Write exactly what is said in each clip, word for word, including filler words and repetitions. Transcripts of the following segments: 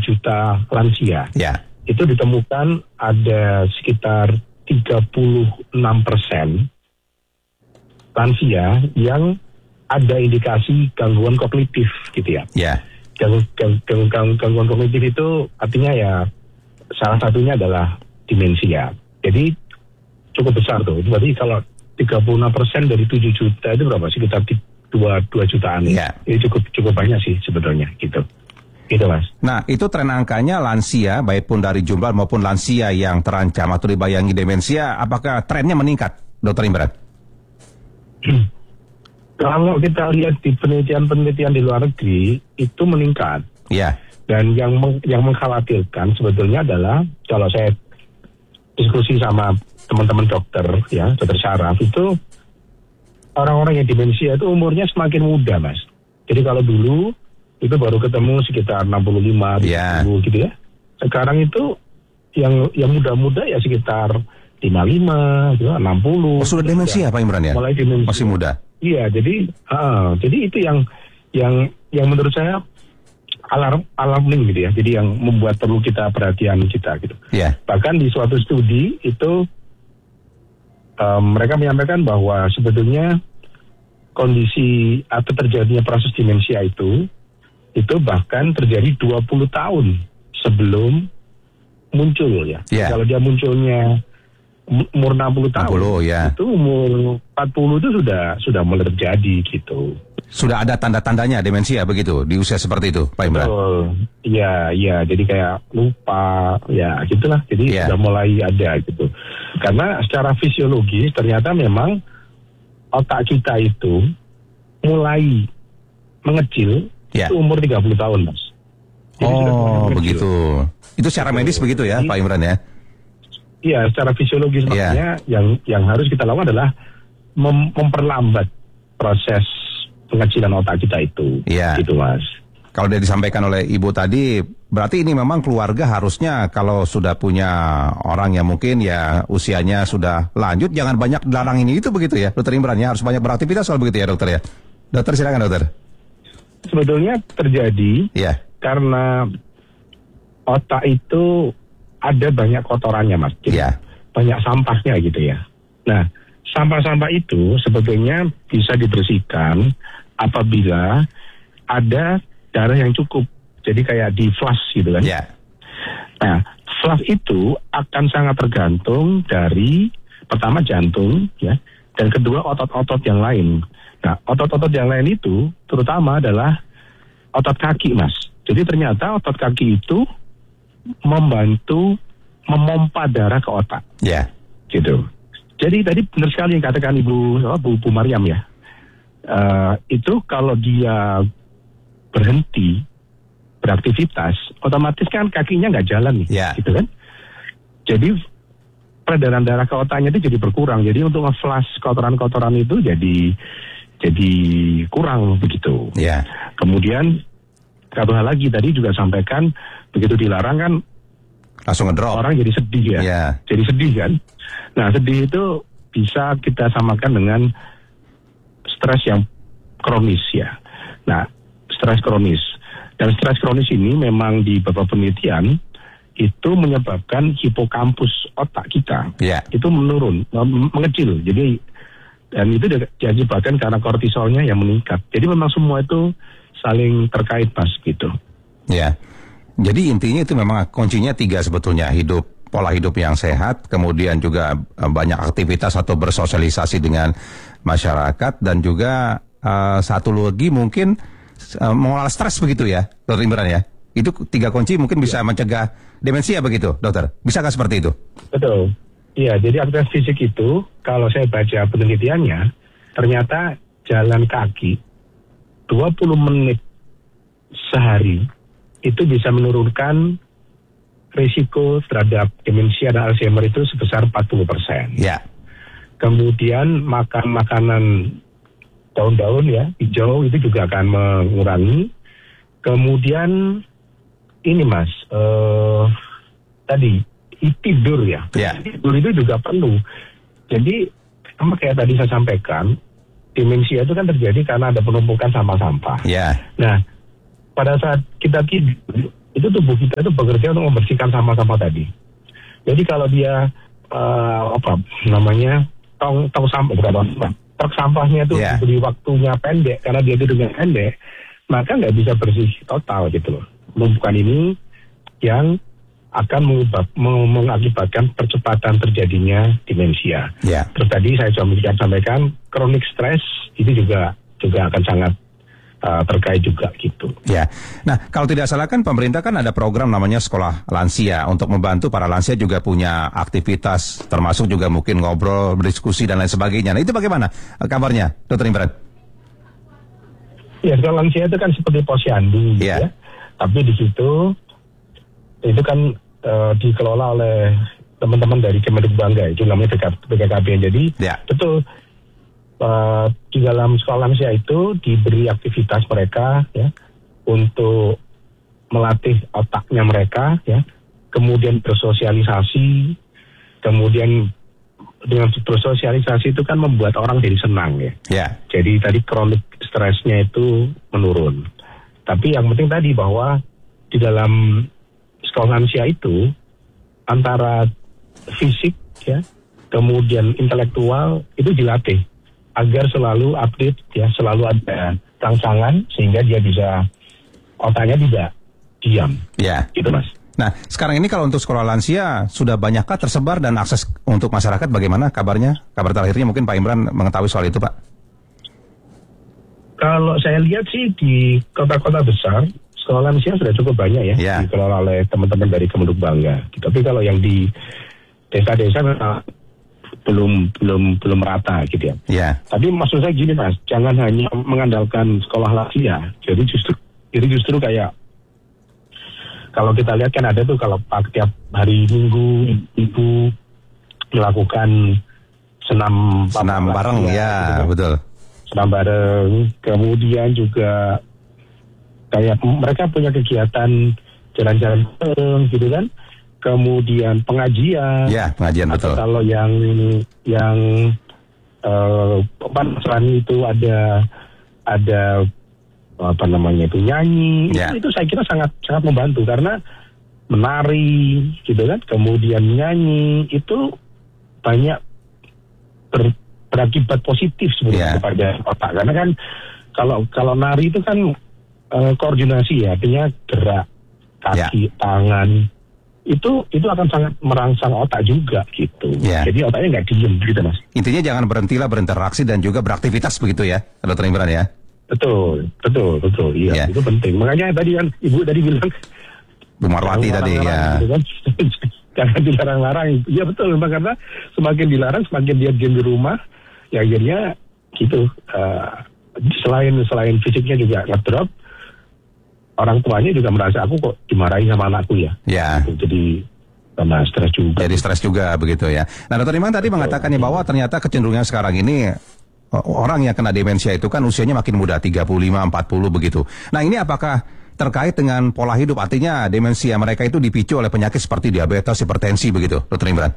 juta lansia. Ya. Itu ditemukan ada sekitar tiga puluh enam persen lansia yang ada indikasi gangguan kognitif gitu ya. Ya. Gangguan, gangguan, gangguan kognitif itu artinya ya salah satunya adalah demensia. Jadi cukup besar tuh. Berarti kalau tiga puluh enam persen dari tujuh juta itu berapa? Sekitar dua jutaan ya. Ini cukup cukup banyak sih sebetulnya gitu. Gitu Mas. Nah itu tren angkanya lansia, baik pun dari jumlah maupun lansia yang terancam atau dibayangi demensia, apakah trennya meningkat, Dokter Imran? Kalau kita lihat di penelitian-penelitian di luar negeri itu meningkat. Ya. Dan yang meng, yang mengkhawatirkan sebetulnya adalah kalau saya diskusi sama teman-teman dokter ya, dokter syaraf itu orang-orang yang demensia itu umurnya semakin muda Mas. Jadi kalau dulu itu baru ketemu sekitar enam puluh lima, yeah. tujuh puluh gitu ya. Sekarang itu yang yang muda-muda ya sekitar lima puluh lima, gitu, enam puluh. Oh, sudah demensia Pak Imran ya? Mulai demensia. Masih muda. Iya, jadi uh, jadi itu yang yang yang menurut saya alarm alarming gitu ya. Jadi yang membuat perlu kita perhatian kita gitu. Yeah. Bahkan di suatu studi itu um, mereka menyampaikan bahwa sebetulnya kondisi atau terjadinya proses demensia itu itu bahkan terjadi dua puluh tahun sebelum muncul ya. Yeah. Kalau dia munculnya umur enam puluh tahun, enam puluh, ya. Itu umur empat puluh itu sudah sudah mulai terjadi gitu. Sudah ada tanda-tandanya demensia begitu di usia seperti itu, Pak Imran? Betul. Iya, iya. Jadi kayak lupa, ya gitulah. Jadi yeah. sudah mulai ada gitu. Karena secara fisiologis ternyata memang otak kita itu mulai mengecil yeah. itu umur tiga puluh tahun, Mas. Jadi oh, begitu. Itu secara medis begitu ya, jadi, Pak Imran ya? Iya, secara fisiologis yeah. makanya yang yang harus kita lakukan adalah mem memperlambat proses pengecilan otak kita itu. Yeah. Gitu, Mas. Kalau dia disampaikan oleh Ibu tadi, berarti ini memang keluarga harusnya kalau sudah punya orang yang mungkin ya usianya sudah lanjut, jangan banyak dilarang ini itu begitu ya, Dokter Imran ya, harus banyak beraktivitas soal begitu ya, Dokter ya. Dokter silakan, Dokter. Sebetulnya terjadi yeah. karena otak itu ada banyak kotorannya, Mas. Jadi yeah. banyak sampahnya gitu ya. Nah, sampah-sampah itu sebetulnya bisa dibersihkan apabila ada darah yang cukup. Jadi kayak di flush gitu kan. Yeah. Nah, flush itu akan sangat tergantung dari pertama jantung ya, dan kedua otot-otot yang lain. Nah, otot-otot yang lain itu terutama adalah otot kaki, Mas. Jadi ternyata otot kaki itu membantu memompa darah ke otak. Ya. Yeah. Gitu. Jadi tadi benar sekali yang katakan Ibu oh, Bu, Bu Mariam ya. Uh, itu kalau dia berhenti beraktivitas, otomatis kan kakinya nggak jalan nih, yeah. gitu kan? Jadi peredaran darah ke otaknya itu jadi berkurang. Jadi untuk nge-flush kotoran-kotoran itu jadi jadi kurang begitu. Yeah. Kemudian satu hal lagi tadi juga sampaikan begitu dilarang kan langsung ngedrop. Orang jadi sedih ya. Yeah. Jadi sedih kan. Nah sedih itu bisa kita samakan dengan stres yang kronis ya. Nah stres kronis. Dan stres kronis ini memang di beberapa penelitian itu menyebabkan hipokampus otak kita. Yeah. Itu menurun, mengecil. Jadi dan itu diakibatkan karena kortisolnya yang meningkat. Jadi memang semua itu saling terkait, Mas, gitu. Ya, jadi intinya itu memang kuncinya tiga sebetulnya, hidup pola hidup yang sehat, kemudian juga banyak aktivitas atau bersosialisasi dengan masyarakat, dan juga uh, satu lagi mungkin uh, mengelola stres begitu ya, Dokter Imran ya. Itu tiga kunci mungkin bisa ya. mencegah demensia begitu, Dokter. Bisakah seperti itu? Betul. Iya, jadi aktivitas fisik itu kalau saya baca penelitiannya, ternyata jalan kaki dua puluh menit sehari itu bisa menurunkan risiko terhadap demensia dan Alzheimer itu sebesar empat puluh persen. Ya. Kemudian makan makanan daun-daun ya, hijau itu juga akan mengurangi. Kemudian ini Mas, uh, tadi tidur ya. ya. Tidur itu juga perlu. Jadi sama kayak tadi saya sampaikan, demensia itu kan terjadi karena ada penumpukan sampah-sampah. Ya. Nah, pada saat kita tidur itu tubuh kita itu bekerja untuk membersihkan sampah-sampah tadi. Jadi kalau dia uh, apa namanya tong tong sampah bukan tong sampah, truk sampahnya itu yeah. diberi waktunya pendek karena dia itu dengan pendek, maka nggak bisa bersih total gitu loh. Penumpukan ini yang akan mengubah, mengakibatkan percepatan terjadinya demensia. Yeah. Terus tadi saya coba sampaikan chronic stress itu juga juga akan sangat uh, terkait juga gitu. Ya. Nah, kalau tidak salah kan pemerintah kan ada program namanya Sekolah Lansia untuk membantu para lansia juga punya aktivitas termasuk juga mungkin ngobrol, berdiskusi dan lain sebagainya. Nah, itu bagaimana kabarnya, Dokter Imran? Ya, sekolah lansia itu kan seperti posyandu gitu yeah. ya. Tapi di situ itu kan Uh, dikelola oleh teman-teman dari Kementerian Bangga, itu namanya B K K B. Jadi ya. betul uh, di dalam sekolah lansia itu diberi aktivitas mereka ya untuk melatih otaknya mereka ya, kemudian bersosialisasi, kemudian dengan bersosialisasi itu kan membuat orang jadi senang ya. ya. Jadi tadi kronik stresnya itu menurun. Tapi yang penting tadi bahwa di dalam sekolah lansia itu antara fisik ya, kemudian intelektual itu dilatih agar selalu update ya, selalu ada rangsangan sehingga dia bisa otaknya tidak diam. Ya. Gitu Mas. Nah, sekarang ini kalau untuk sekolah lansia sudah banyakkah tersebar dan akses untuk masyarakat bagaimana kabarnya? Kabar terakhirnya mungkin Pak Imran mengetahui soal itu, Pak. Kalau saya lihat sih di kota-kota besar sekolah lansia sudah cukup banyak ya, yeah. dikelola oleh teman-teman dari Kementerian Bangga. Tapi kalau yang di desa-desa memang belum belum belum rata gitu ya. Yeah. Tapi maksud saya gini Mas, jangan hanya mengandalkan sekolah lansia. Jadi justru jadi justru kayak kalau kita lihat kan ada tuh kalau tiap hari Minggu ibu melakukan senam senam bareng ya, ya gitu kan? Betul. Senam bareng, kemudian juga kayak mereka punya kegiatan jalan-jalan bareng gitu kan, kemudian pengajian. Ya, pengajian betul. Atau kalau yang yang uh, apa itu ada ada apa namanya itu nyanyi, ya. itu, itu saya kira sangat sangat membantu karena menari gitu kan, kemudian nyanyi itu banyak ber, berakibat positif sebenarnya ya. Kepada otak karena kan kalau kalau nari itu kan Uh, koordinasi ya, artinya gerak kaki, ya. tangan itu itu akan sangat merangsang otak juga gitu. Ya. Jadi otaknya nggak diem gitu Mas. Intinya jangan berhentilah berinteraksi dan juga beraktivitas begitu ya, Dokter Imran ya. Betul, betul, betul. Iya, ya. Itu penting. Makanya tadi kan Ibu tadi bilang Bu Marwati tadi ya. Gitu kan? Jangan dilarang-larang. Iya betul, memang karena semakin dilarang semakin dia diam di rumah, ya akhirnya gitu. Uh, selain selain fisiknya juga ngedrop, orang tuanya juga merasa aku kok dimarahin sama anakku ya. Ya. Gitu, jadi karena stres juga. Jadi stres juga begitu ya. Nah, Dokter Imran tadi mengatakan nih bahwa ternyata kecenderungan sekarang ini orang yang kena demensia itu kan usianya makin muda, tiga puluh lima, empat puluh begitu. Nah, ini apakah terkait dengan pola hidup? Artinya demensia mereka itu dipicu oleh penyakit seperti diabetes, hipertensi begitu, Dokter Imran?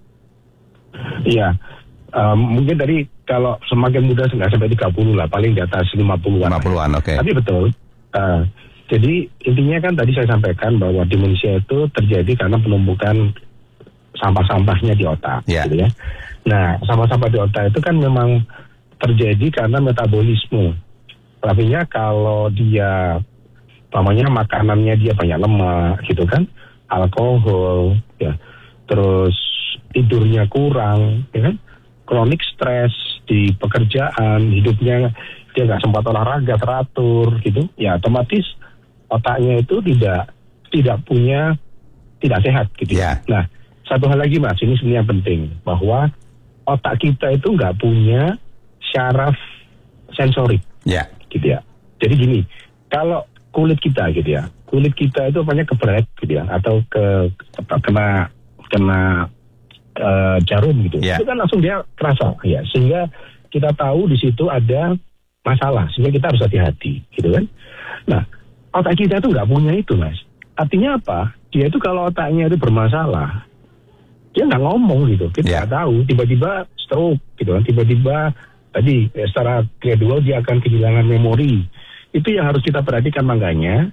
Iya. Um, mungkin tadi kalau semakin muda nggak sampai tiga puluh lah, paling di atas lima puluhan. lima puluhan, oke. Okay. Tapi betul. Uh, Jadi intinya kan tadi saya sampaikan bahwa demensia itu terjadi karena penumpukan sampah-sampahnya di otak, yeah. gitu ya. Nah, sampah-sampah di otak itu kan memang terjadi karena metabolisme. Artinya kalau dia, namanya makanannya dia banyak lemak, gitu kan, alkohol, ya, terus tidurnya kurang, ya kan, kronik stres di pekerjaan, hidupnya dia nggak sempat olahraga teratur, gitu, ya otomatis otaknya itu tidak tidak punya tidak sehat gitu. Yeah. Nah, satu hal lagi Mas, ini sebenarnya penting bahwa otak kita itu nggak punya syaraf sensorik. Yeah. Gitu ya. Jadi gini, kalau kulit kita gitu ya, kulit kita itu apanya keberat gitu ya, atau ke kena kena uh, jarum gitu. Yeah. Itu kan langsung dia terasa ya, sehingga kita tahu di situ ada masalah, sehingga kita harus hati-hati gitu kan. Nah, otak kita itu nggak punya itu Mas. Artinya apa? Dia itu kalau otaknya itu bermasalah, dia nggak ngomong gitu. Kita nggak yeah. tahu. Tiba-tiba stroke gitu kan. Tiba-tiba tadi ya, secara gradual dia akan kehilangan memori. Itu yang harus kita perhatikan, makanya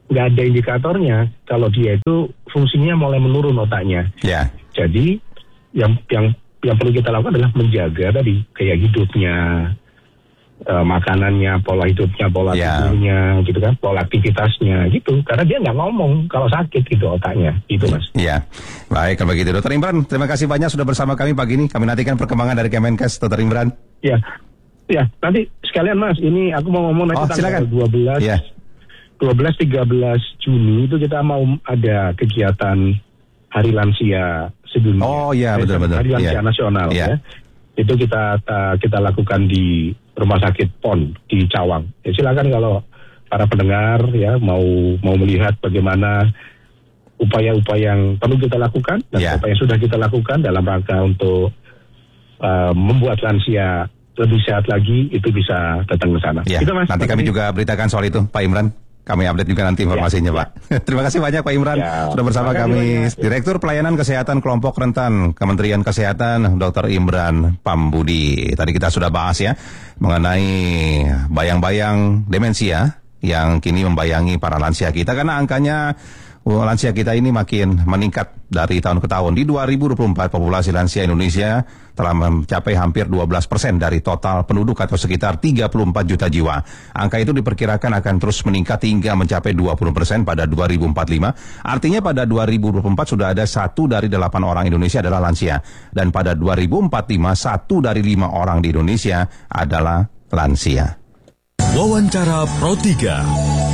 nggak ada indikatornya kalau dia itu fungsinya mulai menurun otaknya. Ya. Jadi yang yang yang perlu kita lakukan adalah menjaga tadi kayak hidupnya, uh, makanannya, pola hidupnya, pola Ya. tidurnya, gitu kan, pola aktivitasnya, gitu. Karena dia nggak ngomong kalau sakit gitu otaknya, gitu Mas. Ya, baik kalau begitu Dokter Imran, terima kasih banyak sudah bersama kami pagi ini. Kami nantikan perkembangan dari Kemenkes, Dokter Imran. Ya, ya. Nanti sekalian Mas, ini aku mau ngomong nanti Oh, tanggal silakan. dua belas, Ya. dua belas tiga belas Juni itu kita mau ada kegiatan Hari Lansia Sedunia. Oh iya, betul-betul. Hari Lansia Iya. Nasional Iya. ya. Itu kita ta- kita lakukan di Rumah Sakit P O N di Cawang. Ya, silakan kalau para pendengar ya mau mau melihat bagaimana upaya-upaya yang perlu kita lakukan dan Ya. apa yang sudah kita lakukan dalam rangka untuk uh, membuat lansia lebih sehat lagi, itu bisa datang ke sana. Ya, Gitu, Mas. nanti kami Makasih. juga beritakan soal itu, Pak Imran. Kami update juga nanti informasinya, Ya, Pak. Terima kasih banyak, Pak Imran, Ya, sudah bersama terima kasih kami. banyak. Direktur Pelayanan Kesehatan Kelompok Rentan Kementerian Kesehatan, Dokter Imran Pambudi. Tadi kita sudah bahas ya mengenai bayang-bayang demensia yang kini membayangi para lansia kita, karena angkanya uh, lansia kita ini makin meningkat dari tahun ke tahun. Di dua ribu dua puluh empat populasi lansia Indonesia telah mencapai hampir dua belas persen dari total penduduk atau sekitar tiga puluh empat juta jiwa. Angka itu diperkirakan akan terus meningkat hingga mencapai dua puluh persen pada dua ribu empat puluh lima. Artinya pada dua ribu dua puluh empat sudah ada satu dari delapan orang Indonesia adalah lansia. Dan pada dua ribu empat puluh lima, satu dari lima orang di Indonesia adalah lansia. Wawancara Pro tiga.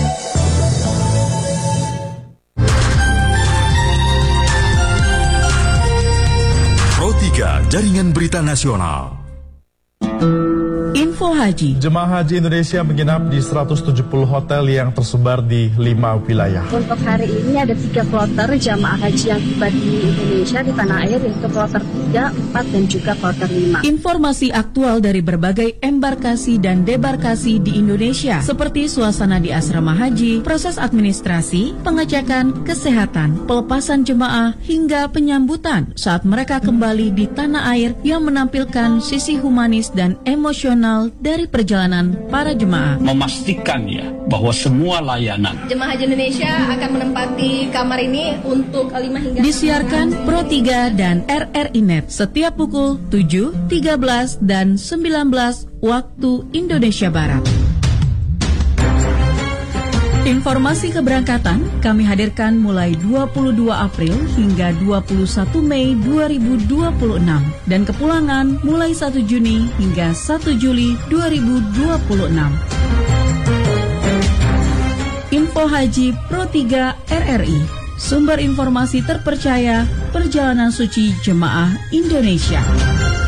Pro tiga, Jaringan Berita Nasional. Info Haji. Jemaah haji Indonesia menginap di seratus tujuh puluh hotel yang tersebar di lima wilayah. Untuk hari ini ada tiga kloter jamaah haji yang tiba di Indonesia di tanah air, yaitu kloter tiga, empat, dan juga kloter lima. Informasi aktual dari berbagai embarkasi dan debarkasi di Indonesia, seperti suasana di asrama haji, proses administrasi, pengecekan, kesehatan, pelepasan jemaah, hingga penyambutan saat mereka kembali di tanah air yang menampilkan sisi humanis dan emosional dari perjalanan para jemaah. Memastikan ya bahwa semua layanan Jemaah haji Indonesia akan menempati kamar ini untuk lima hingga Disiarkan Pro tiga dan R R I Net setiap pukul tujuh, tiga belas, dan sembilan belas waktu Indonesia Barat. Informasi keberangkatan kami hadirkan mulai dua puluh dua April hingga dua puluh satu Mei dua ribu dua puluh enam dan kepulangan mulai satu Juni hingga satu Juli dua ribu dua puluh enam. Info Haji Pro tiga R R I, sumber informasi terpercaya perjalanan suci jemaah Indonesia.